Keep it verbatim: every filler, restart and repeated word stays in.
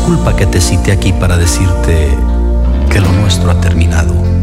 disculpa que te cité aquí para decirte que lo nuestro ha terminado.